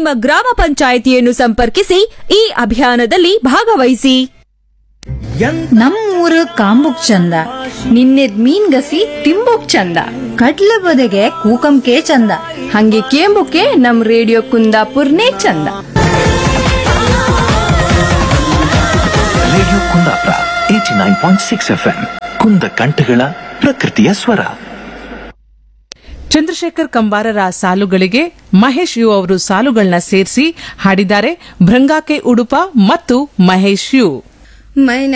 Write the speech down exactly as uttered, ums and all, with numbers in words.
ನಿಮ್ಮ ಗ್ರಾಮ ಪಂಚಾಯಿತಿಯನ್ನು ಸಂಪರ್ಕಿಸಿ ಈ ಅಭಿಯಾನದಲ್ಲಿ ಭಾಗವಹಿಸಿ. ನಮ್ಮೂರು ಕಾಂಬುಕ್ ಚಂದ, ನಿನ್ನೆದ್ ಮೀನ್ಗಸಿ ತಿಂಬುಕ್ ಚಂದ, ಕಡ್ಲೆ ಬದೆಗೆ ಕೂಕಂಕೆ ಚಂದ, ಹಂಗೆ ಕೇಂಬುಕೆ ನಮ್ ರೇಡಿಯೋ ಕುಂದಾಪುರ್ನೇ ಚಂದ. Radio Kundapura eighty nine point six F M ಕುಂದ ಕಂಠಗಳ ಪ್ರಕೃತಿಯ ಸ್ವರ. ಚಂದ್ರಶೇಖರ್ ಕಂಬಾರರ ಸಾಲುಗಳಿಗೆ ಮಹೇಶ್ ಯು ಅವರು ಸಾಲುಗಳನ್ನ ಸೇರಿಸಿ ಹಾಡಿದ್ದಾರೆ ಭೃಂಗಾಕೆ ಉಡುಪ ಮತ್ತು ಮಹೇಶ್ ಯು.